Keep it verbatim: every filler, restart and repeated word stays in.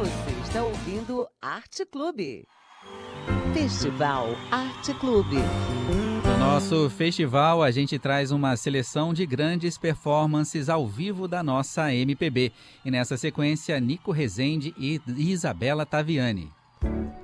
Você está ouvindo Arte Clube. Festival Arte Clube. No nosso festival, a gente traz uma seleção de grandes performances ao vivo da nossa M P B. E nessa sequência, Nico Rezende e Isabela Taviani.